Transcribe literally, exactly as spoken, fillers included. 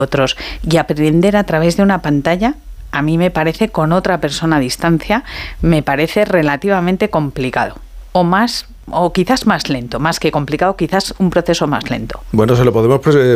otros, y aprender a través de una pantalla, a mí me parece, con otra persona a distancia, me parece relativamente complicado. O más, o quizás más lento, más que complicado, quizás un proceso más lento. Bueno, se lo podemos